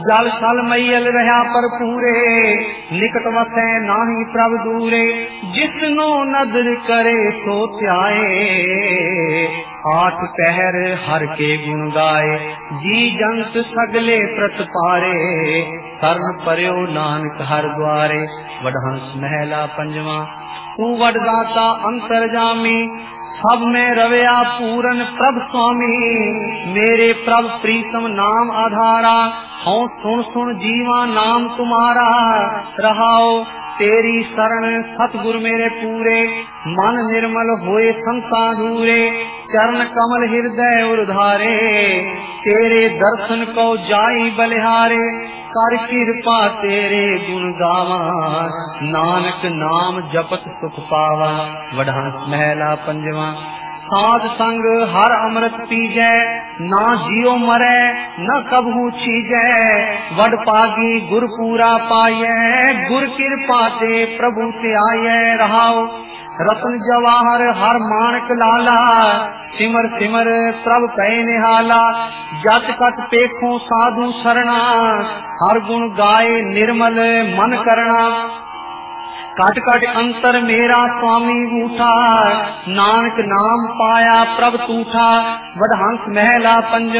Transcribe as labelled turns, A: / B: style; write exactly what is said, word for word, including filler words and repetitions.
A: जल थल मैयल रहा पर पूरे, निकट वसै नाही प्रभ दूरे। जिसनो नदर करे सो ध्याए, आठ पहर हर के गुण गाए। जी जंत सगले प्रत पारे, शरण परयो नानक हर द्वारे। वडहंस महला पंजवा। तू वडदाता अंतरजामी, सब में रवया पूरन प्रभ स्वामी। मेरे प्रभ प्रीतम नाम आधारा, हूँ सुन सुन जीवा नाम तुम्हारा। रहाओ तेरी शरण सतगुर मेरे पूरे, मन निर्मल होए संता दूरे। चरण कमल हृदय उधारे, तेरे दर्शन को जाई बलिहारे। कर कृपा तेरे गुण गावा, नानक नाम जपत सुख पावा। वडहंस महला पंजवा। साध संग हर अमृत पीजै, ना जियो मरै न कबहू छीजै। वड पागी गुर पूरा पायै, गुर कृपा ते प्रभु ते आयै। रहाओ रतन जवाहर हर मानक लाला, सिमर सिमर प्रभ पै निहाला। जत कत पेखो साधु सरना, हर गुण गाए निर्मल मन करना। कट कट अंतर मेरा स्वामी रूठा, नानक नाम पाया प्रभ तूठा। वडहंस महला पंज